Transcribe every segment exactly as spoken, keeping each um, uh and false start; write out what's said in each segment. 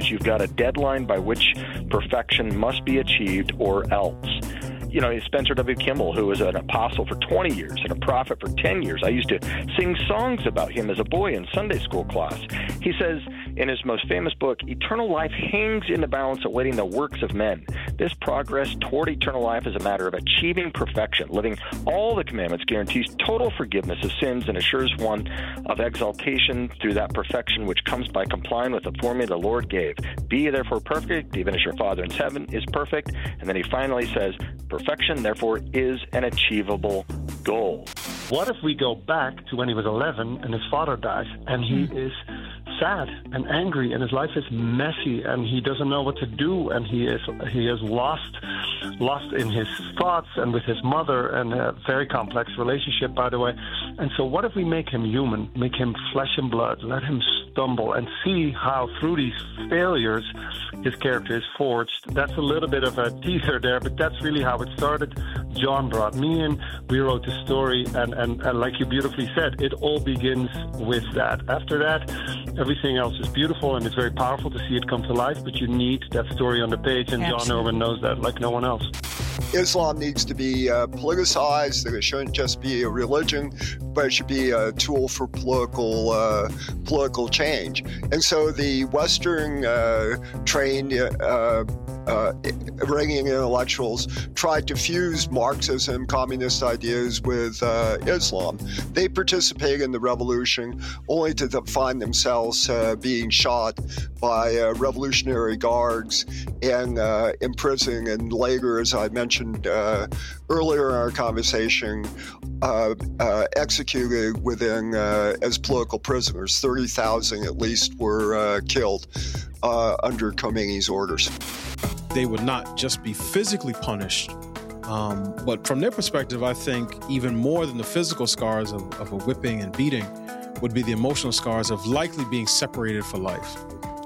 says you've got a deadline by which perfection must be achieved or else. You know, Spencer W. Kimball, who was an apostle for twenty years and a prophet for ten years. I used to sing songs about him as a boy in Sunday school class. He says in his most famous book, eternal life hangs in the balance awaiting the works of men. This progress toward eternal life is a matter of achieving perfection. Living all the commandments guarantees total forgiveness of sins and assures one of exaltation through that perfection which comes by complying with the formula the Lord gave. Be ye therefore perfect, even as your Father in heaven is perfect. And then he finally says, perfection, therefore, is an achievable goal. What if we go back to when he was eleven and his father dies and he is sad and angry and his life is messy and he doesn't know what to do and he is he is lost lost in his thoughts and with his mother, and a very complex relationship, by the way. And so what if we make him human, make him flesh and blood, let him stumble and see how through these failures his character is forged? That's a little bit of a teaser there, but that's really how it started. John brought me in, we wrote the story, and, and, and like you beautifully said, it all begins with that. After that, everything else is beautiful and it's very powerful to see it come to life, but you need that story on the page, and Absolutely. John Irwin knows that like no one else. Islam needs to be uh, politicized. It shouldn't just be a religion, but it should be a tool for political uh, political change. And so the Western uh, trained uh, uh, Iranian intellectuals tried to fuse Marxism, communist ideas with uh, Islam. They participate in the revolution only to find themselves uh, being shot by uh, revolutionary guards and uh, imprisoned, and later, as I mentioned uh, earlier in our conversation, uh, uh, executed within uh, as political prisoners. thirty thousand at least were uh, killed uh, under Khomeini's orders. They would not just be physically punished, um, but from their perspective, I think even more than the physical scars of, of a whipping and beating would be the emotional scars of likely being separated for life.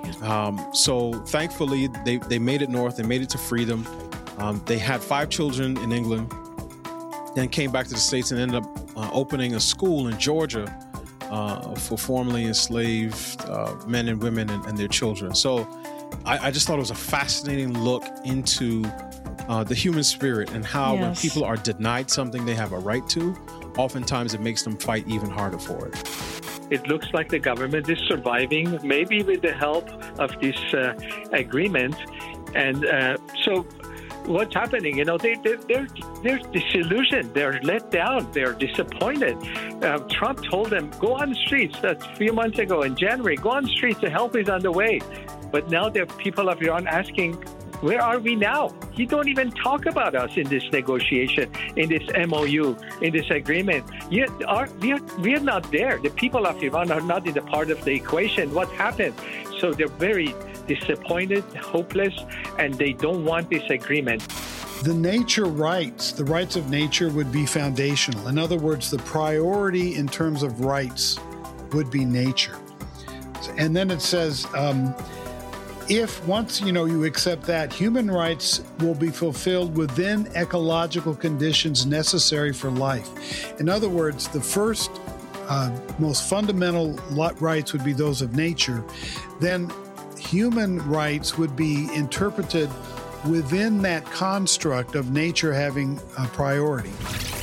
Um, so thankfully, they, they made it north, they made it to freedom. Um, they had five children in England, then came back to the States and ended up uh, opening a school in Georgia uh, for formerly enslaved uh, men and women and, and their children. So I, I just thought it was a fascinating look into uh, the human spirit and how yes. when people are denied something they have a right to, oftentimes it makes them fight even harder for it. It looks like the government is surviving, maybe with the help of this uh, agreement. And uh, so what's happening? You know, they, they, they're, they're disillusioned. They're let down. They're disappointed. Uh, Trump told them, go on the streets. That's a few months ago in January. Go on the streets. The help is on the way. But now the people of Iran asking, where are we now? You don't even talk about us in this negotiation, in this M O U, in this agreement. You are, we, are, we are not there. The people of Iran are not in the part of the equation. What happened? So they're very disappointed, hopeless, and they don't want this agreement. The nature rights, the rights of nature would be foundational. In other words, the priority in terms of rights would be nature. And then it says, um, if once, you know, you accept that, human rights will be fulfilled within ecological conditions necessary for life. In other words, the first uh, most fundamental rights would be those of nature. Then human rights would be interpreted within that construct of nature having a priority.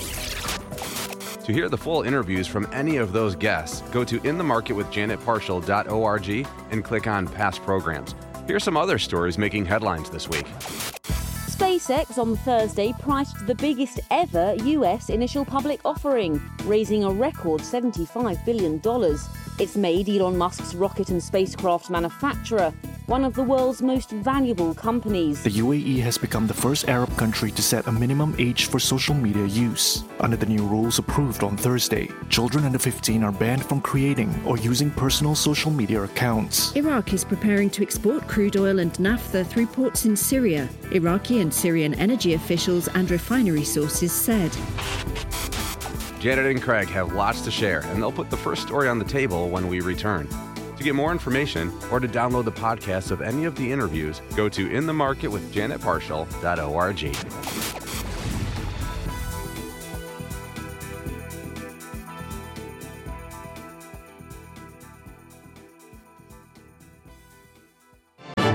To hear the full interviews from any of those guests, go to in the market with janet parshall dot org and click on past programs. Here's some other stories making headlines this week. SpaceX on Thursday priced the biggest ever U S initial public offering, raising a record seventy-five billion dollars. It's made Elon Musk's rocket and spacecraft manufacturer one of the world's most valuable companies. The U A E has become the first Arab country to set a minimum age for social media use. Under the new rules approved on Thursday, children under fifteen are banned from creating or using personal social media accounts. Iraq is preparing to export crude oil and naphtha through ports in Syria, Iraqi and Syrian energy officials and refinery sources said. Janet and Craig have lots to share, and they'll put the first story on the table when we return. To get more information or to download the podcast of any of the interviews, go to in the market with janet parshall dot org.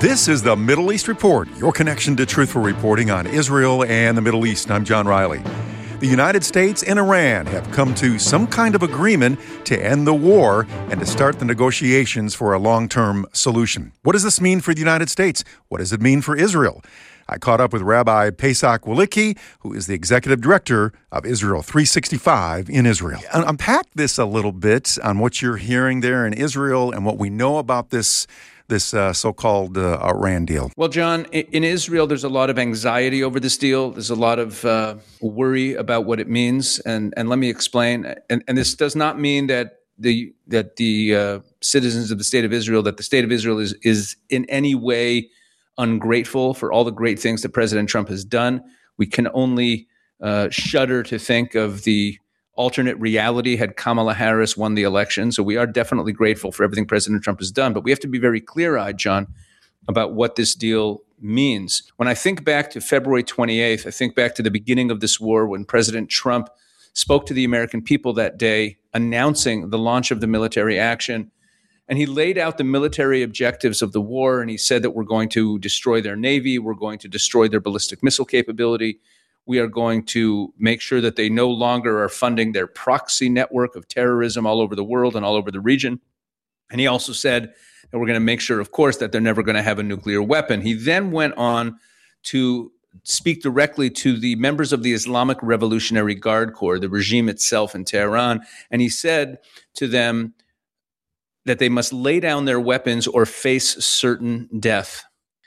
This is the Middle East Report, your connection to truthful reporting on Israel and the Middle East. I'm John Riley. The United States and Iran have come to some kind of agreement to end the war and to start the negotiations for a long-term solution. What does this mean for the United States? What does it mean for Israel? I caught up with Rabbi Pesach Wilicki, who is the executive director of Israel three sixty-five in Israel. Unpack this a little bit on what you're hearing there in Israel and what we know about this this uh, so-called uh, Iran deal. Well, John, in Israel, there's a lot of anxiety over this deal. There's a lot of uh, worry about what it means. And, and let me explain. And, and this does not mean that the that the uh, citizens of the State of Israel, that the State of Israel is is in any way ungrateful for all the great things that President Trump has done. We can only uh, shudder to think of the alternate reality had Kamala Harris won the election. So we are definitely grateful for everything President Trump has done. But we have to be very clear-eyed, John, about what this deal means. When I think back to February twenty-eighth, I think back to the beginning of this war when President Trump spoke to the American people that day, announcing the launch of the military action. And he laid out the military objectives of the war, and he said that we're going to destroy their Navy, we're going to destroy their ballistic missile capability, we are going to make sure that they no longer are funding their proxy network of terrorism all over the world and all over the region. And he also said that we're going to make sure, of course, that they're never going to have a nuclear weapon. He then went on to speak directly to the members of the Islamic Revolutionary Guard Corps, the regime itself in Tehran, and he said to them that they must lay down their weapons or face certain death.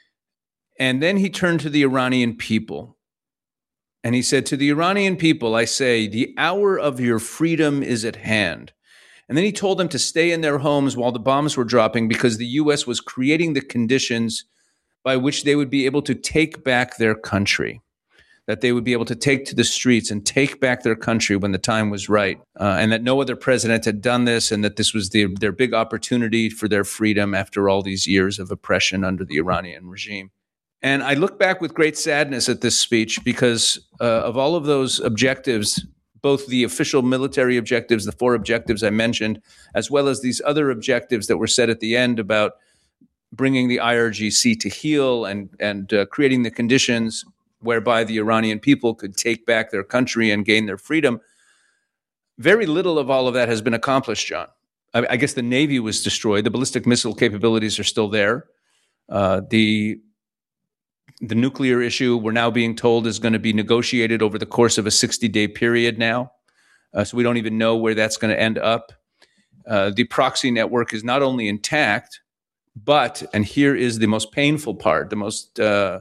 And then he turned to the Iranian people. And he said, to the Iranian people, I say, the hour of your freedom is at hand. And then he told them to stay in their homes while the bombs were dropping because the U S was creating the conditions by which they would be able to take back their country, that they would be able to take to the streets and take back their country when the time was right, uh, and that no other president had done this, and that this was the, their big opportunity for their freedom after all these years of oppression under the Iranian regime. And I look back with great sadness at this speech because uh, of all of those objectives, both the official military objectives, the four objectives I mentioned, as well as these other objectives that were said at the end about bringing the I R G C to heel and, and uh, creating the conditions whereby the Iranian people could take back their country and gain their freedom. Very little of all of that has been accomplished, John. I, I guess the Navy was destroyed. The ballistic missile capabilities are still there. Uh, the The nuclear issue, we're now being told, is going to be negotiated over the course of a sixty-day period now. Uh, so we don't even know where that's going to end up. Uh, the proxy network is not only intact, but, and here is the most painful part, the most, uh,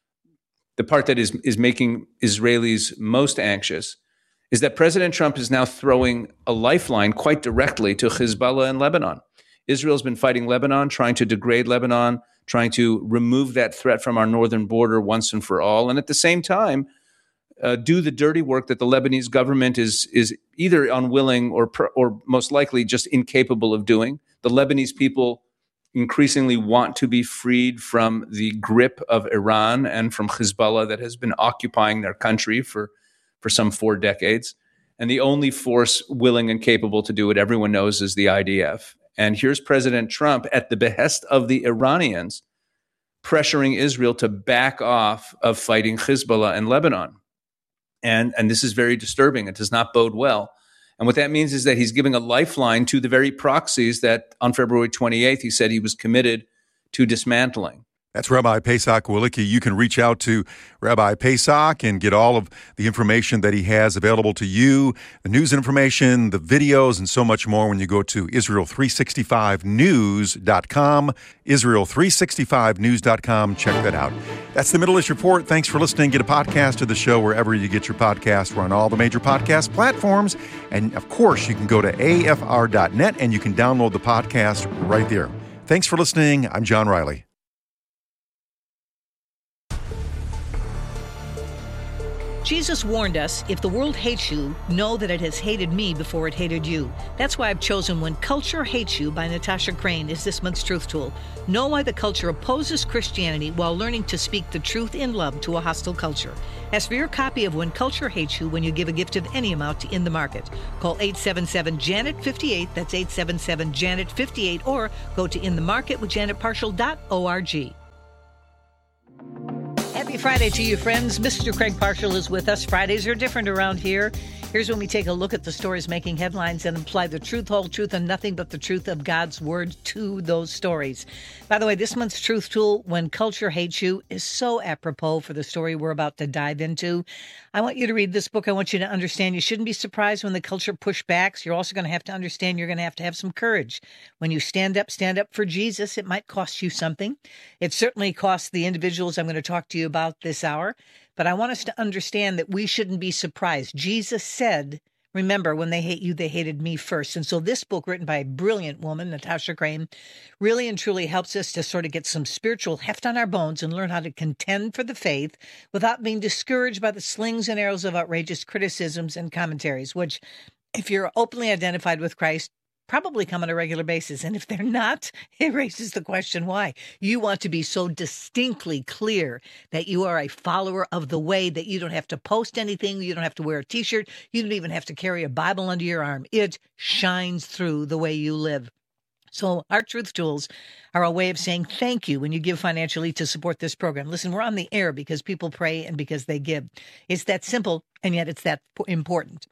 the part that is, is making Israelis most anxious, is that President Trump is now throwing a lifeline quite directly to Hezbollah in Lebanon. Israel's been fighting Lebanon, trying to degrade Lebanon, trying to remove that threat from our northern border once and for all, and at the same time, uh, do the dirty work that the Lebanese government is is either unwilling or or most likely just incapable of doing. The Lebanese people increasingly want to be freed from the grip of Iran and from Hezbollah that has been occupying their country for, for some four decades. And the only force willing and capable to do it, everyone knows, is the I D F. And here's President Trump at the behest of the Iranians pressuring Israel to back off of fighting Hezbollah in Lebanon. And, and this is very disturbing. It does not bode well. And what that means is that he's giving a lifeline to the very proxies that on February twenty-eighth, he said he was committed to dismantling. That's Rabbi Pesach Wilicki. You can reach out to Rabbi Pesach and get all of the information that he has available to you, the news information, the videos, and so much more when you go to Israel three sixty-five news dot com, Israel three sixty-five news dot com. Check that out. That's the Middle East Report. Thanks for listening. Get a podcast of the show wherever you get your podcast. We're on all the major podcast platforms. And, of course, you can go to A F R dot net and you can download the podcast right there. Thanks for listening. I'm John Riley. Jesus warned us, if the world hates you, know that it has hated me before it hated you. That's why I've chosen When Culture Hates You by Natasha Crane as this month's Truth Tool. Know why the culture opposes Christianity while learning to speak the truth in love to a hostile culture. Ask for your copy of When Culture Hates You when you give a gift of any amount to In the Market. Call eight seven seven, Janet fifty-eight, that's eight seven seven, Janet fifty-eight, or go to in the market with janet partial dot org. Happy Friday to you, friends. Mister Craig Parshall is with us. Fridays are different around here. Here's when we take a look at the stories making headlines and apply the truth, whole truth, and nothing but the truth of God's word to those stories. By the way, this month's Truth Tool, When Culture Hates You, is so apropos for the story we're about to dive into. I want you to read this book. I want you to understand you shouldn't be surprised when the culture pushbacks. You're also going to have to understand you're going to have to have some courage. When you stand up, stand up for Jesus. It might cost you something. It certainly costs the individuals I'm going to talk to you about this hour. But I want us to understand that we shouldn't be surprised. Jesus said, remember, when they hate you, they hated me first. And so this book, written by a brilliant woman, Natasha Crane, really and truly helps us to sort of get some spiritual heft on our bones and learn how to contend for the faith without being discouraged by the slings and arrows of outrageous criticisms and commentaries, which, if you're openly identified with Christ, probably come on a regular basis. And if they're not, it raises the question why. You want to be so distinctly clear that you are a follower of the way that you don't have to post anything. You don't have to wear a T-shirt. You don't even have to carry a Bible under your arm. It shines through the way you live. So our truth tools are a way of saying thank you when you give financially to support this program. Listen, we're on the air because people pray and because they give. It's that simple, and yet it's that important.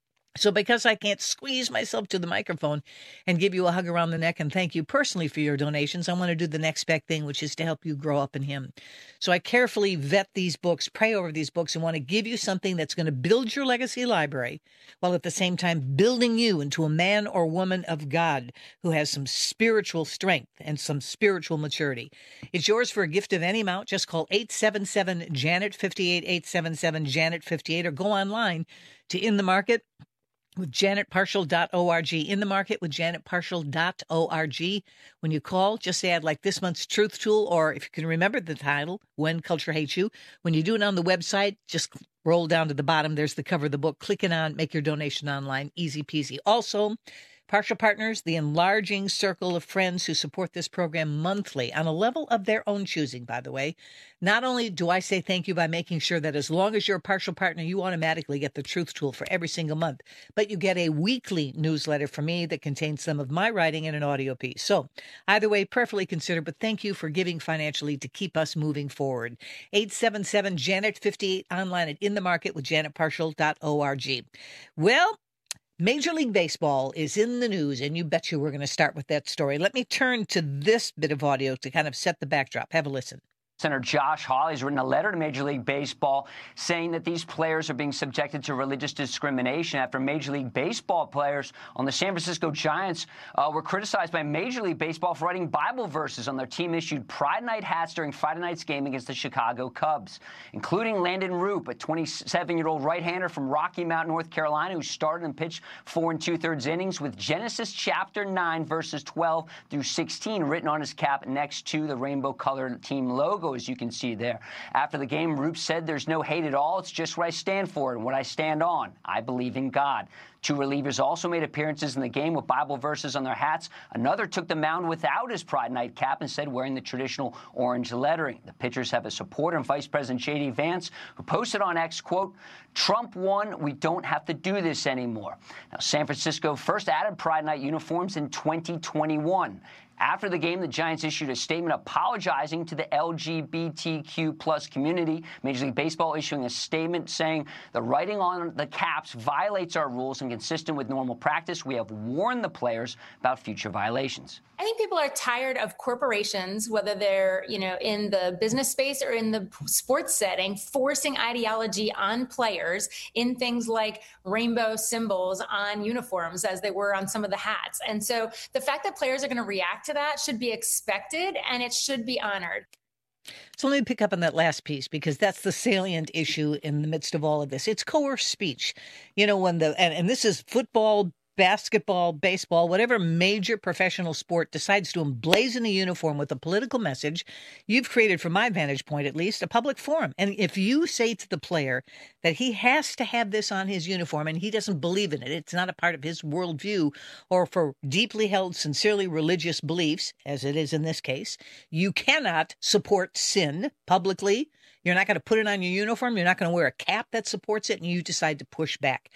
So because I can't squeeze myself to the microphone and give you a hug around the neck and thank you personally for your donations, I want to do the next best thing, which is to help you grow up in Him. So I carefully vet these books, pray over these books, and want to give you something that's going to build your legacy library while at the same time building you into a man or woman of God who has some spiritual strength and some spiritual maturity. It's yours for a gift of any amount. Just call eight seven seven, Janet fifty-eight, eight seven seven, Janet fifty-eight, or go online to In the Market with janet parshall dot org, In the Market with janet parshall dot org. When you call, just say, I'd like this month's Truth Tool, or if you can remember the title, When Culture Hates You. When you do it on the website, just roll down to the bottom. There's the cover of the book. Click it on, make your donation online. Easy peasy. Also, Parshall Partners, the enlarging circle of friends who support this program monthly on a level of their own choosing, by the way. Not only do I say thank you by making sure that as long as you're a Parshall Partner, you automatically get the Truth Tool for every single month, but you get a weekly newsletter from me that contains some of my writing in an audio piece. So either way, prayerfully consider, but thank you for giving financially to keep us moving forward. eight seven seven, Janet fifty-eight, online at In the Market with janet parshall dot org. Well, Major League Baseball is in the news, and you betcha we're going to start with that story. Let me turn to this bit of audio to kind of set the backdrop. Have a listen. Senator Josh Hawley has written a letter to Major League Baseball saying that these players are being subjected to religious discrimination after Major League Baseball players on the San Francisco Giants uh, were criticized by Major League Baseball for writing Bible verses on their team-issued Pride Night hats during Friday night's game against the Chicago Cubs, including Landon Roop, a twenty-seven-year-old right-hander from Rocky Mount, North Carolina, who started and pitched four and two-thirds innings with Genesis chapter nine, verses twelve through sixteen written on his cap next to the rainbow-colored team logo, as you can see there. After the game, Roop said, "There's no hate at all. It's just what I stand for and what I stand on. I believe in God." Two relievers also made appearances in the game with Bible verses on their hats. Another took the mound without his Pride Night cap, instead wearing the traditional orange lettering. The pitchers have a supporter in Vice President J D Vance, who posted on X, quote, "Trump won. We don't have to do this anymore." Now, San Francisco first added Pride Night uniforms in twenty twenty-one. After the game, the Giants issued a statement apologizing to the L G B T Q plus community. Major League Baseball issuing a statement saying the writing on the caps violates our rules and consistent with normal practice. We have warned the players about future violations. I think people are tired of corporations, whether they're, you know, in the business space or in the sports setting, forcing ideology on players in things like rainbow symbols on uniforms, as they were on some of the hats. And so the fact that players are going to react to that should be expected, and it should be honored. So let me pick up on that last piece, because that's the salient issue in the midst of all of this. It's coerced speech. You know, when the, and, and this is football, basketball, baseball, whatever major professional sport decides to emblazon a uniform with a political message, you've created, from my vantage point at least, a public forum. And if you say to the player that he has to have this on his uniform and he doesn't believe in it, it's not a part of his worldview, or for deeply held, sincerely religious beliefs, as it is in this case, you cannot support sin publicly. You're not going to put it on your uniform. You're not going to wear a cap that supports it, and you decide to push back.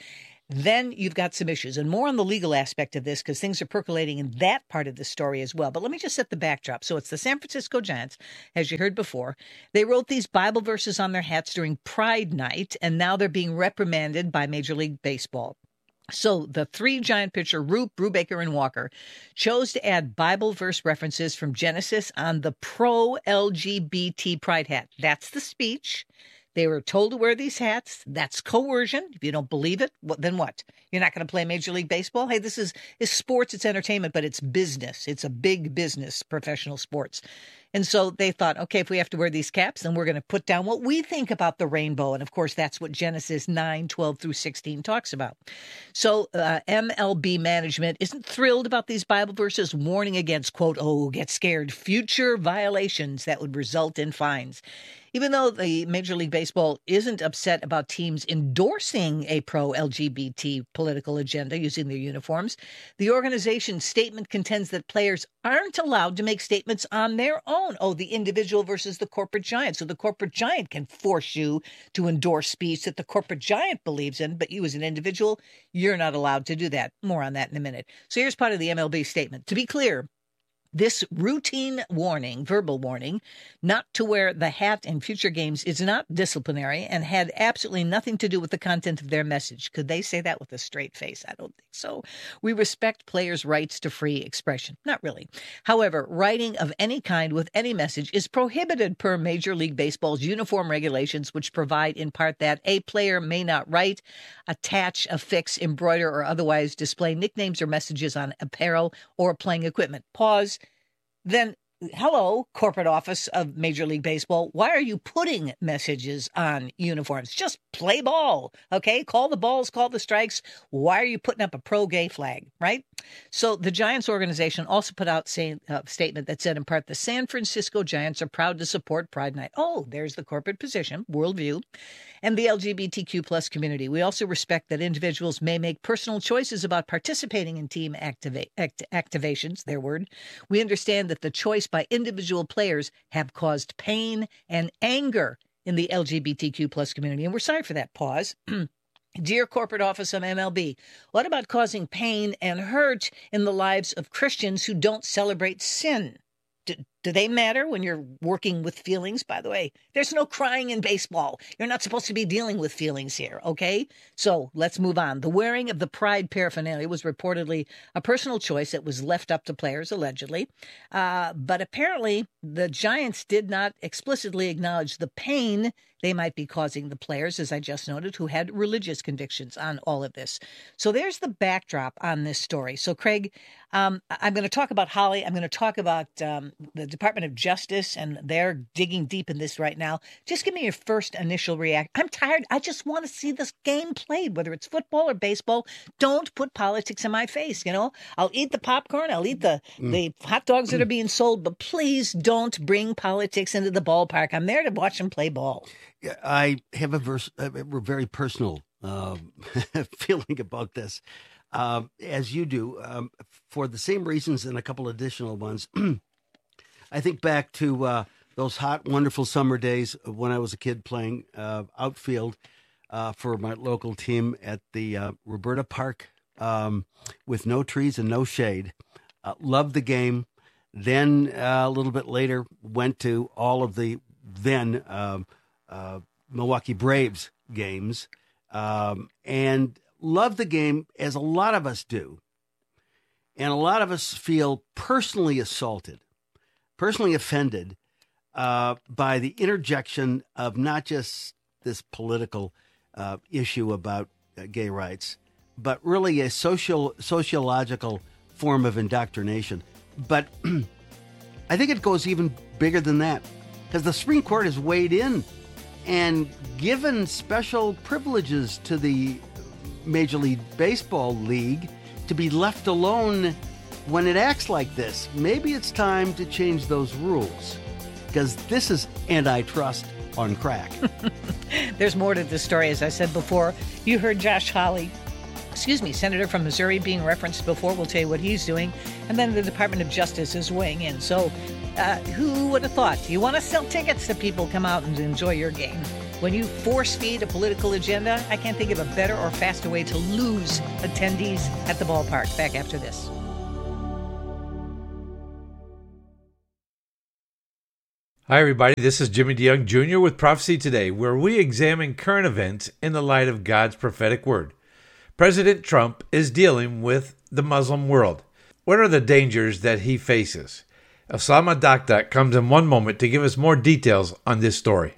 then you've got some issues. And more on the legal aspect of this because things are percolating in that part of the story as well. But let me just set the backdrop. So it's the San Francisco Giants, as you heard before. They wrote these Bible verses on their hats during Pride Night, and now they're being reprimanded by Major League Baseball. So the three Giant pitcher, Roop, Brubaker, and Walker, chose to add Bible verse references from Genesis on the pro-L G B T Pride hat. That's the speech. They were told to wear these hats. That's coercion. If you don't believe it, well, then what? You're not going to play Major League Baseball? Hey, this is, is sports, it's entertainment, but it's business. It's a big business, professional sports. And so they thought, okay, if we have to wear these caps, then we're going to put down what we think about the rainbow. And of course, that's what Genesis nine, twelve through sixteen talks about. So uh, M L B management isn't thrilled about these Bible verses, warning against, quote, oh, get scared, future violations that would result in fines. Even though the Major League Baseball isn't upset about teams endorsing a pro-L G B T political agenda using their uniforms, the organization's statement contends that players aren't allowed to make statements on their own. Oh, the individual versus the corporate giant. So the corporate giant can force you to endorse speech that the corporate giant believes in, but you as an individual, you're not allowed to do that. More on that in a minute. So here's part of the M L B statement. To be clear, this routine warning, verbal warning, not to wear the hat in future games is not disciplinary and had absolutely nothing to do with the content of their message. Could they say that with a straight face? I don't think so. We respect players' rights to free expression. Not really. However, writing of any kind with any message is prohibited per Major League Baseball's uniform regulations, which provide in part that a player may not write, attach, affix, embroider, or otherwise display nicknames or messages on apparel or playing equipment. Pause. Then, hello, corporate office of Major League Baseball. Why are you putting messages on uniforms? Just play ball, okay? Call the balls, call the strikes. Why are you putting up a pro-gay flag, right? So the Giants organization also put out a uh, statement that said, in part, the San Francisco Giants are proud to support Pride Night. Oh, there's the corporate position, worldview, and the L G B T Q plus community. We also respect that individuals may make personal choices about participating in team activa- act- activations, their word. We understand that the choice by individual players have caused pain and anger in the L G B T Q plus community, and we're sorry for that. Pause. Dear corporate office of M L B, what about causing pain and hurt in the lives of Christians who don't celebrate sin? Do, do they matter when you're working with feelings? By the way, there's no crying in baseball. You're not supposed to be dealing with feelings here, okay? So let's move on. The wearing of the Pride paraphernalia was reportedly a personal choice that was left up to players, allegedly. Uh, but apparently, the Giants did not explicitly acknowledge the pain they might be causing the players, as I just noted, who had religious convictions on all of this. So there's the backdrop on this story. So, Craig, um, I'm going to talk about Holly. I'm going to talk about um, the Department of Justice, and they're digging deep in this right now. Just give me your first initial reaction. I'm tired. I just want to see this game played, whether it's football or baseball. Don't put politics in my face, you know? I'll eat the popcorn. I'll eat the, mm. the hot dogs that are being sold, but please don't bring politics into the ballpark. I'm there to watch them play ball. I have a, verse, a very personal uh, feeling about this, uh, as you do, um, for the same reasons and a couple additional ones. I think back to uh, those hot, wonderful summer days when I was a kid playing uh, outfield uh, for my local team at the uh, Roberta Park um, with no trees and no shade. Uh, loved the game. Then uh, a little bit later, went to all of the then um, Uh, Milwaukee Braves games, um, and love the game as a lot of us do. And a lot of us feel personally assaulted, personally offended uh, by the interjection of not just this political uh, issue about uh, gay rights, but really a social, sociological form of indoctrination. But I think it goes even bigger than that, because the Supreme Court has weighed in and given special privileges to the Major League Baseball League to be left alone when it acts like this. Maybe it's time to change those rules, because this is antitrust on crack. There's more to this story. As I said before, you heard Josh Hawley, excuse me, Senator from Missouri being referenced before. We'll tell you what he's doing. And then the Department of Justice is weighing in. So Uh, who would have thought? You want to sell tickets to people come out and enjoy your game. When you force feed a political agenda, I can't think of a better or faster way to lose attendees at the ballpark. Back after this. Hi, everybody. This is Jimmy DeYoung Junior with Prophecy Today, where we examine current events in the light of God's prophetic word. President Trump is dealing with the Muslim world. What are the dangers that he faces? Osama Dakdak comes in one moment to give us more details on this story.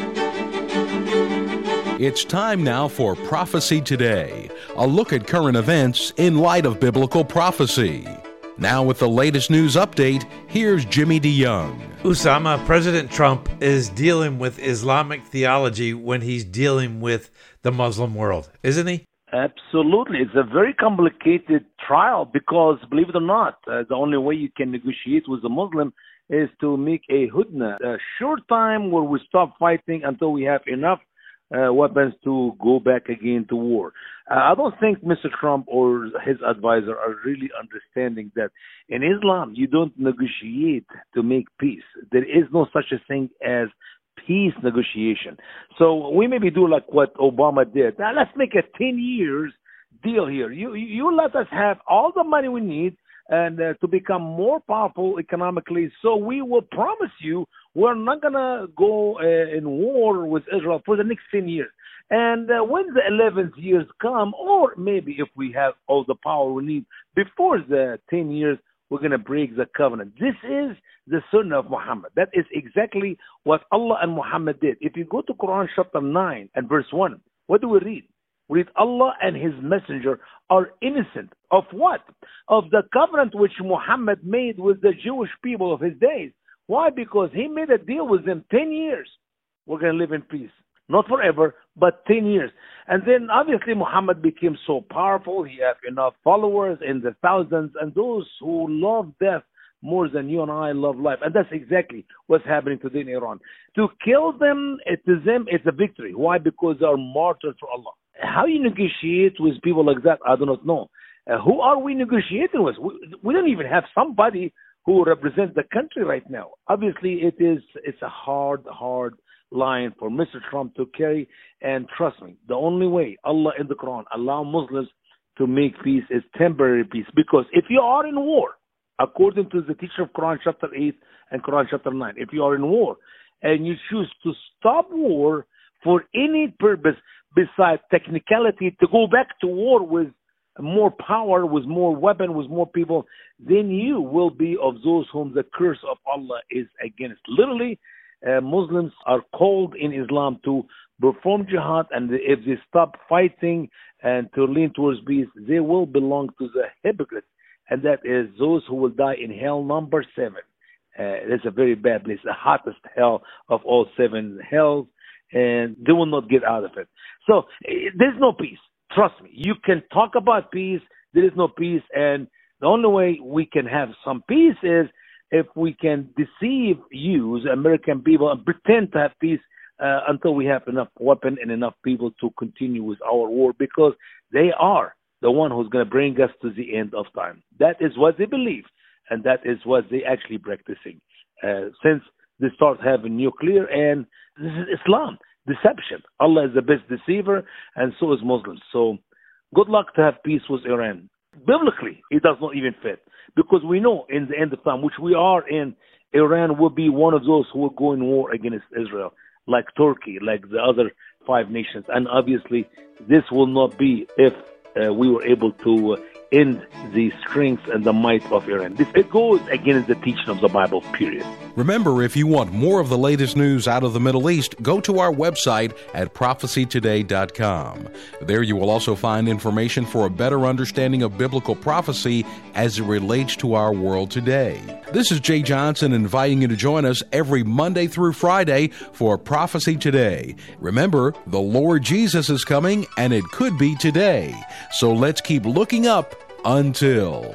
It's time now for Prophecy Today, a look at current events in light of biblical prophecy. Now with the latest news update, here's Jimmy DeYoung. Osama, President Trump is dealing with Islamic theology when he's dealing with the Muslim world, isn't he? Absolutely. It's a very complicated trial because, believe it or not, uh, the only way you can negotiate with a Muslim is to make a hudna, a short time where we stop fighting until we have enough Uh, weapons to go back again to war. Uh, I don't think Mister Trump or his advisor are really understanding that in Islam, you don't negotiate to make peace. There is no such a thing as peace negotiation. So we maybe do like what Obama did. Now let's make a ten years deal here. You, you let us have all the money we need and uh, to become more powerful economically. So we will promise you we're not going to go uh, in war with Israel for the next ten years. And uh, when the eleventh years come, or maybe if we have all the power we need before the ten years, we're going to break the covenant. This is the sunnah of Muhammad. That is exactly what Allah and Muhammad did. If you go to Quran chapter nine and verse one, what do we read? We read Allah and his messenger are innocent. Of what? Of the covenant which Muhammad made with the Jewish people of his days. Why? Because he made a deal with them ten years. We're going to live in peace. Not forever, but ten years. And then obviously Muhammad became so powerful. He had enough followers in the thousands and those who love death more than you and I love life. And that's exactly what's happening today in Iran. To kill them, it, to them, it's a victory. Why? Because they are martyrs for Allah. How you negotiate with people like that, I do not know. Uh, who are we negotiating with? We, we don't even have somebody who represents the country right now. Obviously, it is it's a hard, hard line for Mister Trump to carry. And trust me, the only way Allah in the Quran allow Muslims to make peace is temporary peace. Because if you are in war, according to the teacher of Quran chapter eight and Quran chapter nine, if you are in war and you choose to stop war for any purpose besides technicality, to go back to war with more power, with more weapon, with more people, then you will be of those whom the curse of Allah is against. Literally, uh, Muslims are called in Islam to perform jihad, and if they stop fighting and to lean towards peace, they will belong to the hypocrites, and that is those who will die in hell number seven. Uh, it's a very bad place, the hottest hell of all seven hells, and they will not get out of it. So uh, there's no peace. Trust me, you can talk about peace. There is no peace, and the only way we can have some peace is if we can deceive you, the American people, and pretend to have peace uh, until we have enough weapon and enough people to continue with our war, because they are the one who's going to bring us to the end of time. That is what they believe, and that is what they actually practicing. Uh, since they start having nuclear, and this is Islam. Deception. Allah is the best deceiver, and so is Muslims. So good luck to have peace with Iran. Biblically, it does not even fit, because we know in the end of time, which we are in, Iran will be one of those who will go in war against Israel, like Turkey, like the other five nations. And obviously, this will not be if uh, we were able to uh, end the strength and the might of Iran. This, it goes against the teaching of the Bible, period. Remember, if you want more of the latest news out of the Middle East, go to our website at prophecy today dot com. There you will also find information for a better understanding of biblical prophecy as it relates to our world today. This is Jay Johnson inviting you to join us every Monday through Friday for Prophecy Today. Remember, the Lord Jesus is coming, and it could be today. So let's keep looking up until...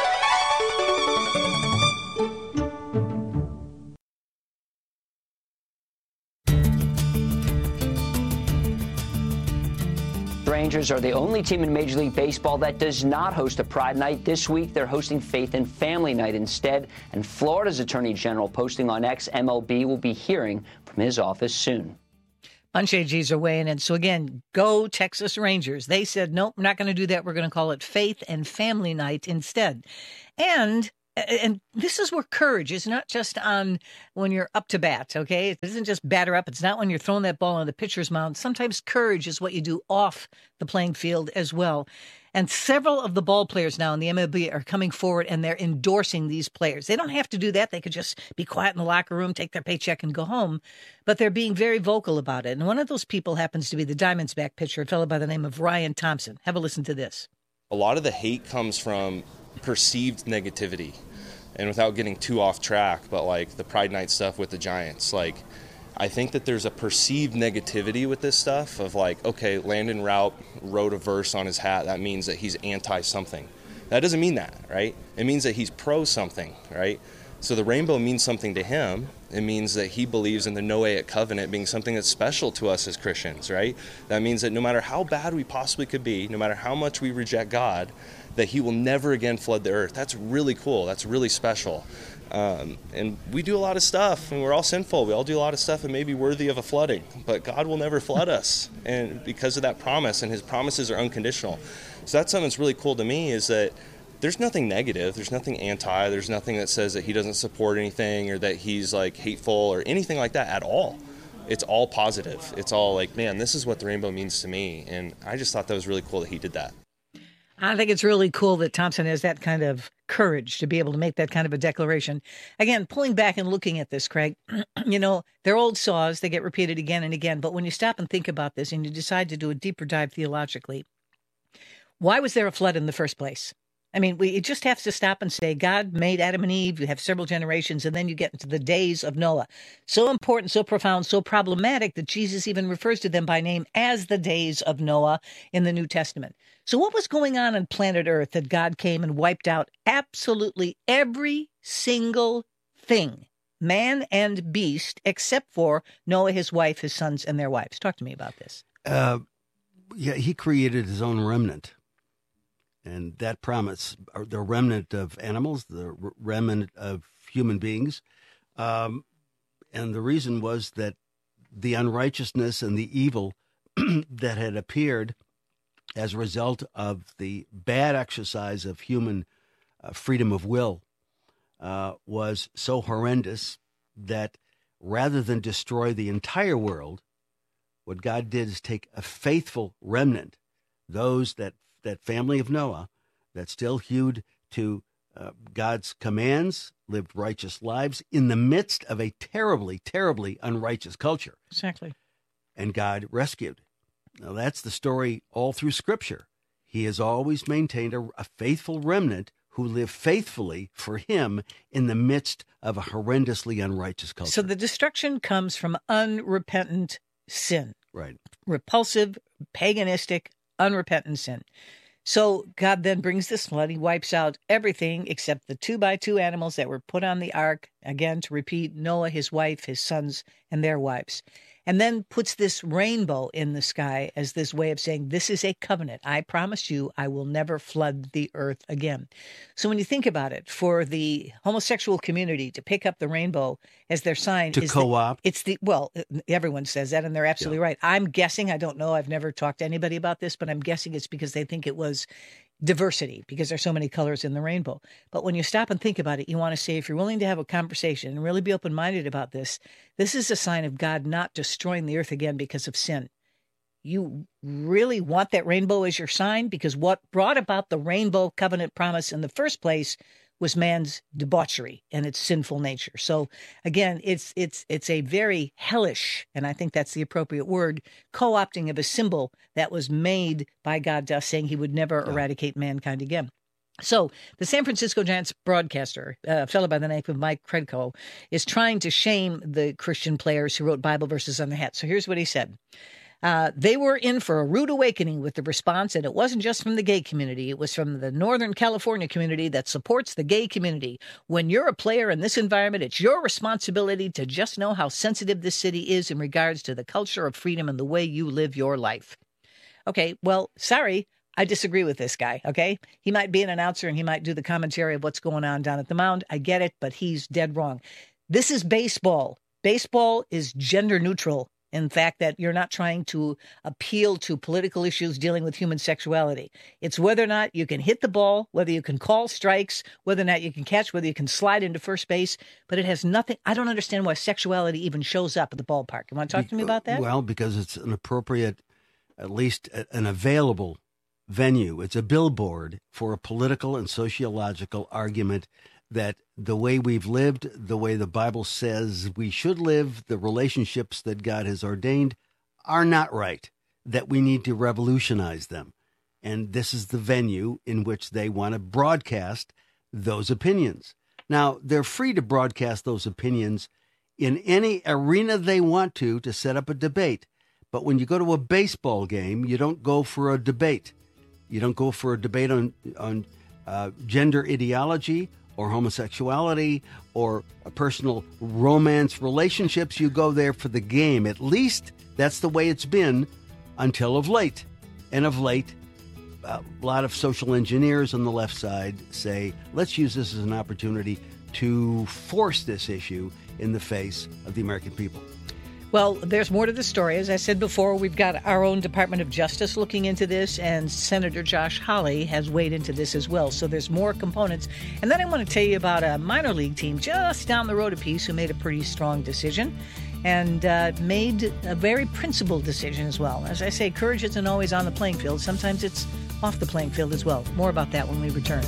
Rangers are the only team in Major League Baseball that does not host a Pride Night. This week, they're hosting Faith and Family Night instead. And Florida's Attorney General, posting on X, M L B will be hearing from his office soon. Unshaved G's are weighing in. So again, go Texas Rangers. They said, nope, we're not going to do that. We're going to call it Faith and Family Night instead. And and this is where courage is not just on when you're up to bat, okay? It isn't just batter up. It's not when you're throwing that ball on the pitcher's mound. Sometimes courage is what you do off the playing field as well. And several of the ball players now in the M L B are coming forward and they're endorsing these players. They don't have to do that. They could just be quiet in the locker room, take their paycheck and go home. But they're being very vocal about it. And one of those people happens to be the Diamondbacks pitcher, a fellow by the name of Ryan Thompson. Have a listen to this. A lot of the hate comes from perceived negativity. And without getting too off track, but like the Pride Night stuff with the Giants, like I think that there's a perceived negativity with this stuff of like, okay, Landon Routt wrote a verse on his hat. That means that he's anti-something. That doesn't mean that, right? It means that he's pro-something, right? So the rainbow means something to him. It means that he believes in the Noahic covenant being something that's special to us as Christians, right? That means that no matter how bad we possibly could be, no matter how much we reject God, that he will never again flood the earth. That's really cool. That's really special. Um, and we do a lot of stuff, and we're all sinful. We all do a lot of stuff that may be worthy of a flooding, but God will never flood us, and because of that promise, and his promises are unconditional. So that's something that's really cool to me, is that there's nothing negative, there's nothing anti, there's nothing that says that he doesn't support anything or that he's like hateful or anything like that at all. It's all positive. It's all like, man, this is what the rainbow means to me, and I just thought that was really cool that he did that. I think it's really cool that Thompson has that kind of courage to be able to make that kind of a declaration. Again, pulling back and looking at this, Craig, you know, they're old saws. They get repeated again and again. But when you stop and think about this and you decide to do a deeper dive theologically, why was there a flood in the first place? I mean, we just have to stop and say, God made Adam and Eve. You have several generations, and then you get into the days of Noah. So important, so profound, so problematic that Jesus even refers to them by name as the days of Noah in the New Testament. So what was going on on planet Earth that God came and wiped out absolutely every single thing, man and beast, except for Noah, his wife, his sons, and their wives? Talk to me about this. Uh, yeah, he created his own remnant. And that promise, the remnant of animals, the remnant of human beings. Um, and the reason was that the unrighteousness and the evil that had appeared as a result of the bad exercise of human uh, freedom of will uh, was so horrendous that rather than destroy the entire world, what God did is take a faithful remnant, those that that family of Noah that still hewed to uh, God's commands, lived righteous lives in the midst of a terribly, terribly unrighteous culture. Exactly. And God rescued. Now, that's the story all through Scripture. He has always maintained a, a faithful remnant who live faithfully for him in the midst of a horrendously unrighteous culture. So the destruction comes from unrepentant sin. Right. Repulsive, paganistic, unrepentant sin. So God then brings this flood. He wipes out everything except the two by two animals that were put on the ark, again, to repeat, Noah, his wife, his sons, and their wives. And then puts this rainbow in the sky as this way of saying, this is a covenant. I promise you I will never flood the earth again. So when you think about it, for the homosexual community to pick up the rainbow as their sign. To is co-opt. The, it's the, well, everyone says that, and they're absolutely yeah. right. I'm guessing, I don't know, I've never talked to anybody about this, but I'm guessing it's because they think it was diversity, because there's so many colors in the rainbow. But when you stop and think about it, you want to say, if you're willing to have a conversation and really be open-minded about this, this is a sign of God not destroying the earth again because of sin. You really want that rainbow as your sign? Because what brought about the rainbow covenant promise in the first place was man's debauchery and its sinful nature. So again, it's it's it's a very hellish, and I think that's the appropriate word, co-opting of a symbol that was made by God to us, saying he would never yeah. eradicate mankind again. So the San Francisco Giants broadcaster, a fellow by the name of Mike Kredko, is trying to shame the Christian players who wrote Bible verses on their hats. So here's what he said. Uh, they were in for a rude awakening with the response, and it wasn't just from the gay community. It was from the Northern California community that supports the gay community. When you're a player in this environment, it's your responsibility to just know how sensitive this city is in regards to the culture of freedom and the way you live your life. Okay, well, sorry, I disagree with this guy, okay? He might be an announcer and he might do the commentary of what's going on down at the mound. I get it, but he's dead wrong. This is baseball. Baseball is gender neutral. In fact, that you're not trying to appeal to political issues dealing with human sexuality. It's whether or not you can hit the ball, whether you can call strikes, whether or not you can catch, whether you can slide into first base. But it has nothing. I don't understand why sexuality even shows up at the ballpark. You want to talk to me about that? Well, because it's an appropriate, at least an available venue. It's a billboard for a political and sociological argument that the way we've lived, the way the Bible says we should live, the relationships that God has ordained are not right, that we need to revolutionize them. And this is the venue in which they want to broadcast those opinions. Now, they're free to broadcast those opinions in any arena they want to, to set up a debate. But when you go to a baseball game, you don't go for a debate. You don't go for a debate on, on uh, gender ideology or homosexuality or a personal romance relationships. You go there for the game. At least that's the way it's been until of late. And of late, a lot of social engineers on the left side say, let's use this as an opportunity to force this issue in the face of the American people. Well, there's more to the story. As I said before, we've got our own Department of Justice looking into this, and Senator Josh Hawley has weighed into this as well. So there's more components. And then I want to tell you about a minor league team just down the road a piece who made a pretty strong decision and uh, made a very principled decision as well. As I say, courage isn't always on the playing field. Sometimes it's off the playing field as well. More about that when we return.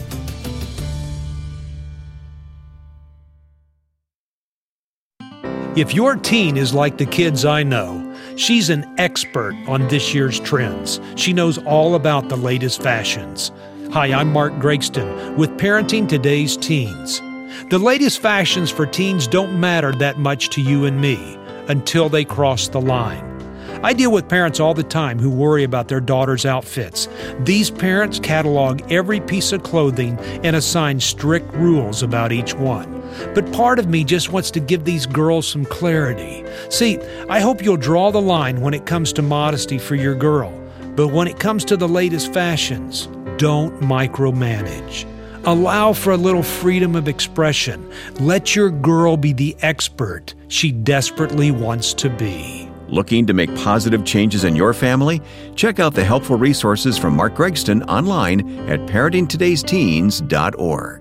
If your teen is like the kids I know, she's an expert on this year's trends. She knows all about the latest fashions. Hi, I'm Mark Gregston with Parenting Today's Teens. The latest fashions for teens don't matter that much to you and me until they cross the line. I deal with parents all the time who worry about their daughters' outfits. These parents catalog every piece of clothing and assign strict rules about each one. But part of me just wants to give these girls some clarity. See, I hope you'll draw the line when it comes to modesty for your girl. But when it comes to the latest fashions, don't micromanage. Allow for a little freedom of expression. Let your girl be the expert she desperately wants to be. Looking to make positive changes in your family? Check out the helpful resources from Mark Gregston online at parenting todays teens dot org.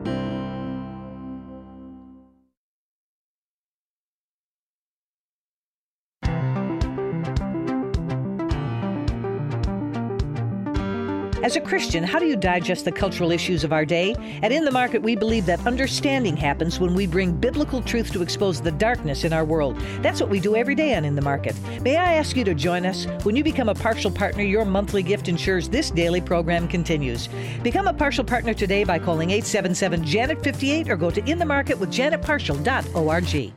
As a Christian, how do you digest the cultural issues of our day? At In the Market, we believe that understanding happens when we bring biblical truth to expose the darkness in our world. That's what we do every day on In the Market. May I ask you to join us? When you become a partial partner, your monthly gift ensures this daily program continues. Become a partial partner today by calling eight seven seven, Janet fifty-eight or go to in the market with janet partial dot org.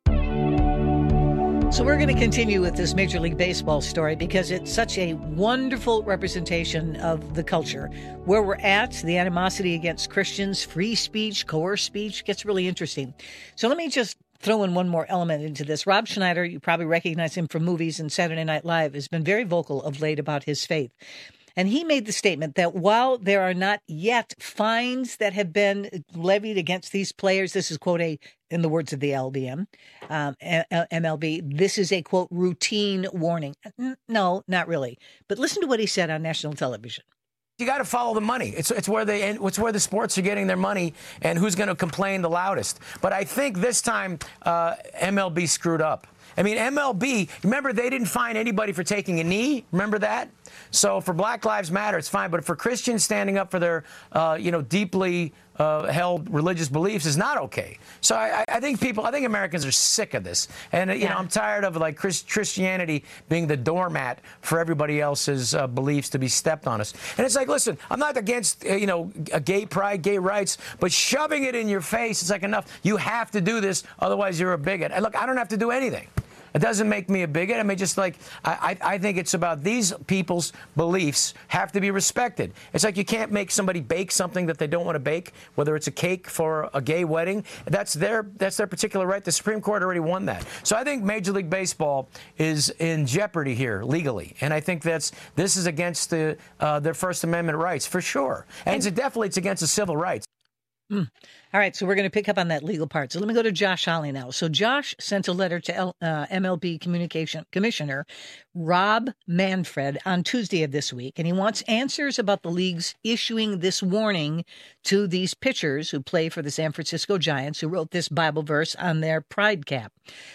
So we're going to continue with this Major League Baseball story because it's such a wonderful representation of the culture. Where we're at, the animosity against Christians, free speech, coerced speech, gets really interesting. So let me just throw in one more element into this. Rob Schneider, you probably recognize him from movies and Saturday Night Live, has been very vocal of late about his faith. And he made the statement that while there are not yet fines that have been levied against these players, this is, quote, a, in the words of the L B M, um, M L B, this is a, quote, routine warning. No, not really. But listen to what he said on national television. You got to follow the money. It's it's where they it's where the sports are getting their money, and who's going to complain the loudest. But I think this time uh, M L B screwed up. I mean, M L B, remember, they didn't fine anybody for taking a knee. Remember that? So for Black Lives Matter, it's fine. But for Christians standing up for their, uh, you know, deeply uh, held religious beliefs is not okay. So I, I think people, I think Americans are sick of this. And, you yeah. know, I'm tired of, like, Chris, Christianity being the doormat for everybody else's uh, beliefs to be stepped on us. And it's like, listen, I'm not against, uh, you know, gay pride, gay rights, but shoving it in your face, it's like, enough. You have to do this, otherwise you're a bigot. And look, I don't have to do anything. It doesn't make me a bigot. I mean, just like, I, I think it's about these people's beliefs have to be respected. It's like you can't make somebody bake something that they don't want to bake, whether it's a cake for a gay wedding. That's their, that's their particular right. The Supreme Court already won that. So I think Major League Baseball is in jeopardy here legally. And I think that's, this is against the, uh, their First Amendment rights for sure. And, and it's definitely, it's against the civil rights. Mm. All right, so we're going to pick up on that legal part. So let me go to Josh Hawley now. So Josh sent a letter to L, uh, M L B Communication Commissioner Rob Manfred on Tuesday of this week, and he wants answers about the league's issuing this warning to these pitchers who play for the San Francisco Giants, who wrote this Bible verse on their pride cap.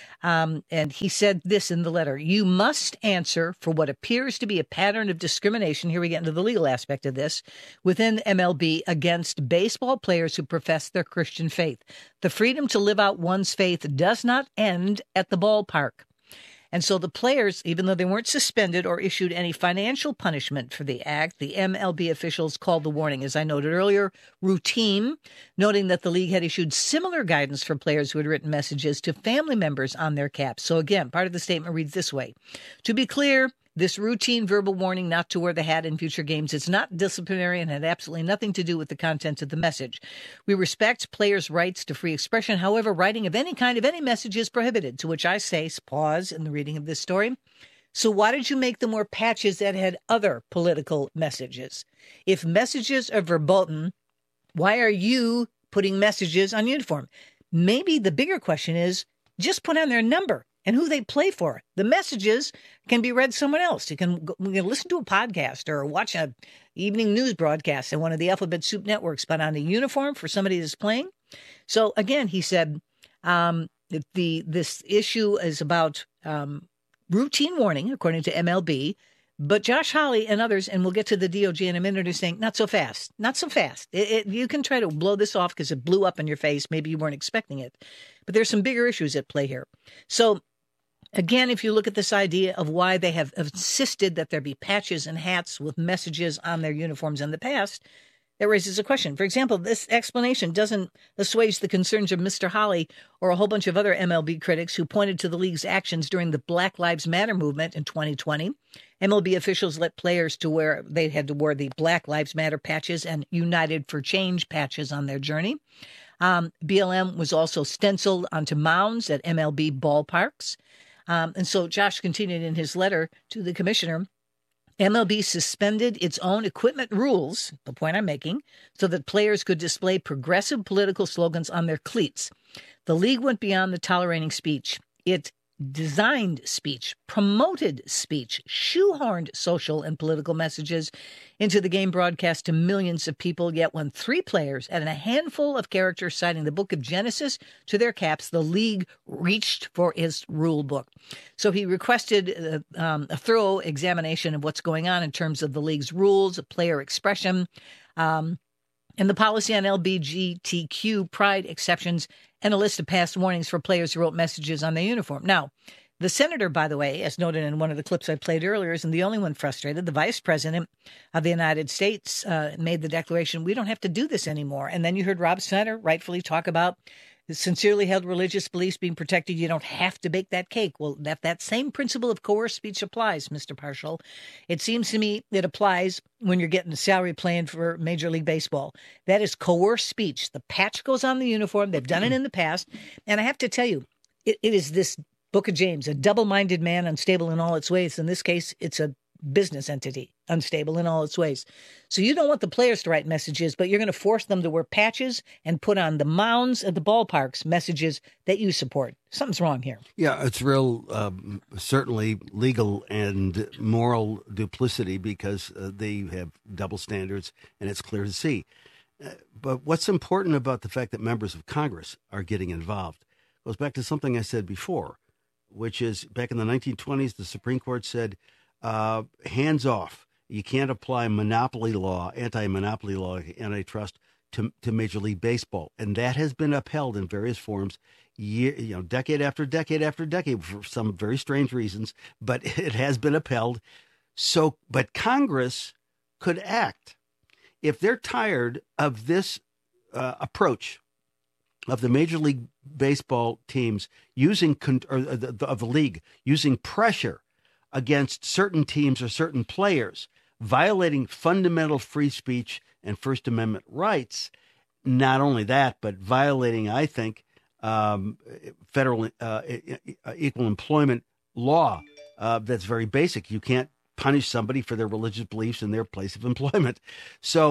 Um, and he said this in the letter: you must answer for what appears to be a pattern of discrimination. Here we get into the legal aspect of this within M L B against baseball players who profess their Christian faith. The freedom to live out one's faith does not end at the ballpark. And so the players, even though they weren't suspended or issued any financial punishment for the act, the M L B officials called the warning, as I noted earlier, routine, noting that the league had issued similar guidance for players who had written messages to family members on their caps. So again, part of the statement reads this way: to be clear, this routine verbal warning not to wear the hat in future games is not disciplinary and had absolutely nothing to do with the content of the message. We respect players' rights to free expression. However, writing of any kind of any message is prohibited, to which I say, pause in the reading of this story. So why did you make them wear patches that had other political messages? If messages are verboten, why are you putting messages on uniform? Maybe the bigger question is just put on their number and who they play for. The messages can be read somewhere else. You can, go, you can listen to a podcast or watch an evening news broadcast on one of the Alphabet Soup networks, but on a uniform for somebody that's playing. So again, he said um, that the this issue is about um, routine warning, according to M L B. But Josh Hawley and others, and we'll get to the D O J in a minute, are saying, not so fast, not so fast. It, it, you can try to blow this off because it blew up in your face. Maybe you weren't expecting it. But there's some bigger issues at play here. So again, if you look at this idea of why they have insisted that there be patches and hats with messages on their uniforms in the past, that raises a question. For example, this explanation doesn't assuage the concerns of Mister Hawley or a whole bunch of other M L B critics who pointed to the league's actions during the Black Lives Matter movement in twenty twenty. M L B officials let players to wear, they had to wear the Black Lives Matter patches and United for Change patches on their journey. Um, B L M was also stenciled onto mounds at M L B ballparks. Um, and so Josh continued in his letter to the commissioner. M L B suspended its own equipment rules, the point I'm making, so that players could display progressive political slogans on their cleats. The league went beyond the tolerating speech. It designed speech, promoted speech, shoehorned social and political messages into the game broadcast to millions of people. Yet when three players and a handful of characters citing the book of Genesis to their caps, the league reached for its rule book. So he requested uh, um, a thorough examination of what's going on in terms of the league's rules, player expression, um, and the policy on L G B T Q pride exceptions, and a list of past warnings for players who wrote messages on their uniform. Now, the senator, by the way, as noted in one of the clips I played earlier, isn't the only one frustrated. The vice president of the United States uh, made the declaration, we don't have to do this anymore. And then you heard Rob Snyder rightfully talk about the sincerely held religious beliefs being protected. You don't have to bake that cake. Well, that, that same principle of coerced speech applies, Mister Parshall. It seems to me it applies when you're getting a salary plan for Major League Baseball. That is coerced speech. The patch goes on the uniform. They've done it in the past. And I have to tell you, it, it is this Book of James, a double-minded man, unstable in all its ways. In this case, it's a business entity, unstable in all its ways. So you don't want the players to write messages, but you're going to force them to wear patches and put on the mounds at the ballparks messages that you support. Something's wrong here. Yeah, it's real, um, certainly legal and moral duplicity because uh, they have double standards, and it's clear to see. Uh, but what's important about the fact that members of Congress are getting involved goes back to something I said before, which is back in the nineteen twenties, the Supreme Court said, Uh, hands off. You can't apply monopoly law, anti-monopoly law, antitrust to, to Major League Baseball. And that has been upheld in various forms, year, you know, decade after decade after decade for some very strange reasons, but it has been upheld. So, but Congress could act if they're tired of this uh, approach of the Major League Baseball teams using, or the, of the league, using pressure against certain teams or certain players, violating fundamental free speech and First Amendment rights. Not only that, but violating, I think, um, federal uh, equal employment law uh, that's very basic. You can't punish somebody for their religious beliefs in their place of employment. So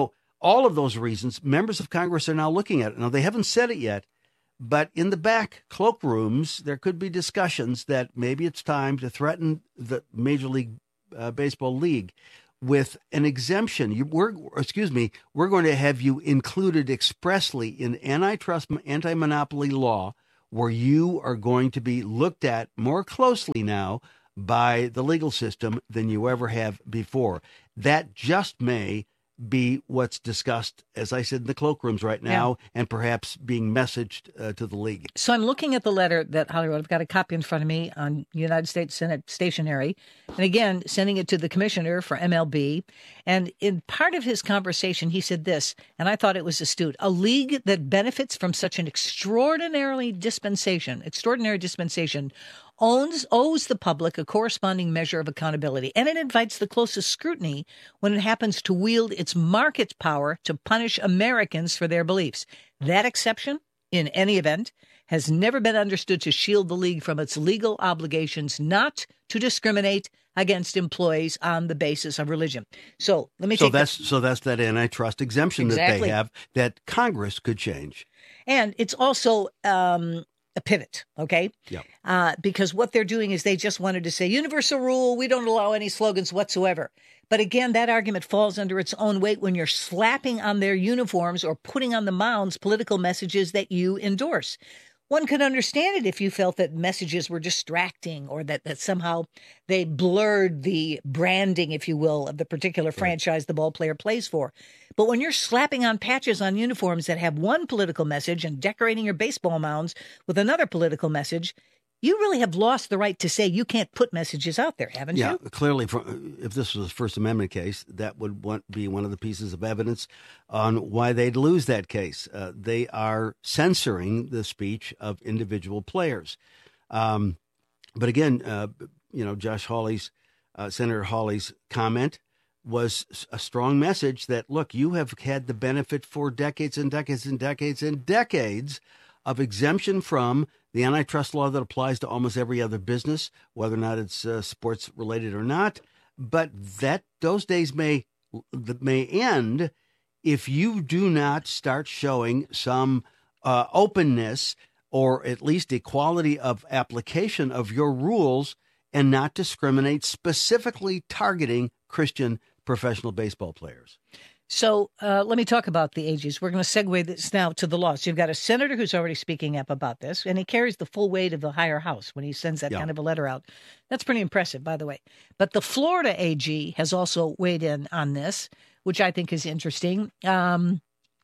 all of those reasons, members of Congress are now looking at it. Now, they haven't said it yet, but in the back cloakrooms, there could be discussions that maybe it's time to threaten the Major League uh, Baseball League with an exemption. You, we're, excuse me, we're going to have you included expressly in antitrust, anti-monopoly law, where you are going to be looked at more closely now by the legal system than you ever have before. That just may be what's discussed, as I said, in the cloakrooms right now, yeah. and perhaps being messaged uh, to the league. So I'm looking at the letter that Hollywood, I've got a copy in front of me on United States Senate stationery, and again, sending it to the commissioner for M L B. And in part of his conversation, he said this, and I thought it was astute: a league that benefits from such an extraordinary dispensation, extraordinary dispensation, owns owes the public a corresponding measure of accountability, and it invites the closest scrutiny when it happens to wield its market power to punish Americans for their beliefs. That exception, in any event, has never been understood to shield the league from its legal obligations not to discriminate against employees on the basis of religion. So let me so take that's the, so that's that antitrust exemption exactly. that they have that Congress could change, and it's also um, a pivot, okay? Yeah. Uh, because what they're doing is they just wanted to say universal rule. We don't allow any slogans whatsoever. But again, that argument falls under its own weight when you're slapping on their uniforms or putting on the mounds political messages that you endorse. One could understand it if you felt that messages were distracting or that, that somehow they blurred the branding, if you will, of the particular franchise the ball player plays for. But when you're slapping on patches on uniforms that have one political message and decorating your baseball mounds with another political message, you really have lost the right to say you can't put messages out there, haven't yeah, you? Yeah, clearly, for, if this was a First Amendment case, that would want, be one of the pieces of evidence on why they'd lose that case. Uh, they are censoring the speech of individual players. Um, but again, uh, you know, Josh Hawley's, uh, Senator Hawley's comment was a strong message that, look, you have had the benefit for decades and decades and decades and decades of exemption from the antitrust law that applies to almost every other business, whether or not it's uh, sports related or not. But that those days may may end if you do not start showing some uh, openness or at least equality of application of your rules and not discriminate, specifically targeting Christian professional baseball players. So uh, let me talk about the A Gs. We're going to segue this now to the law. So you've got a senator who's already speaking up about this, and he carries the full weight of the higher house when he sends that yeah. kind of a letter out. That's pretty impressive, by the way. But the Florida A G has also weighed in on this, which I think is interesting. Um,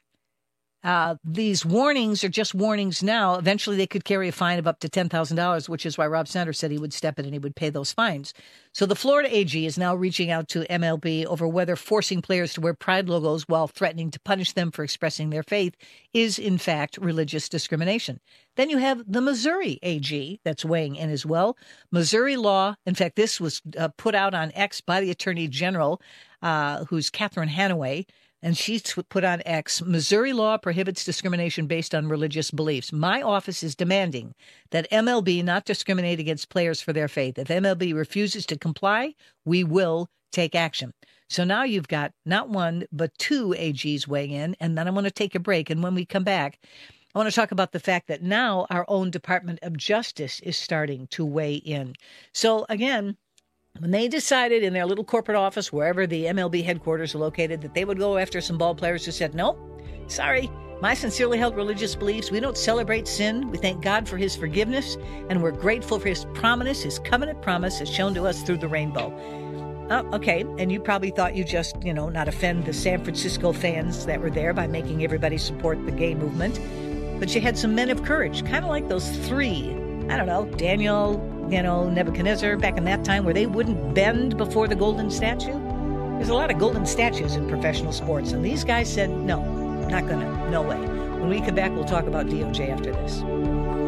uh, these warnings are just warnings now. Eventually, they could carry a fine of up to ten thousand dollars, which is why Rob Sanders said he would step in and he would pay those fines. So the Florida A G is now reaching out to M L B over whether forcing players to wear pride logos while threatening to punish them for expressing their faith is, in fact, religious discrimination. Then you have the Missouri A G that's weighing in as well. Missouri law, in fact, this was uh, put out on X by the Attorney General, uh, who's Catherine Hanaway. And she put on X, Missouri law prohibits discrimination based on religious beliefs. My office is demanding that M L B not discriminate against players for their faith. If M L B refuses to comply, we will take action. So now you've got not one, but two A Gs weighing in. And then I want to take a break. And when we come back, I want to talk about the fact that now our own Department of Justice is starting to weigh in. So again, when they decided in their little corporate office, wherever the M L B headquarters are located, that they would go after some ball players who said, no, sorry, my sincerely held religious beliefs, we don't celebrate sin. We thank God for his forgiveness, and we're grateful for his promise, his covenant promise as shown to us through the rainbow. Oh, okay, and you probably thought you just, you know, not offend the San Francisco fans that were there by making everybody support the gay movement. But you had some men of courage, kind of like those three, I don't know, Daniel, you know, Nebuchadnezzar back in that time where they wouldn't bend before the golden statue. There's a lot of golden statues in professional sports, and these guys said, no, not gonna, no way. When we come back, we'll talk about D O J after this.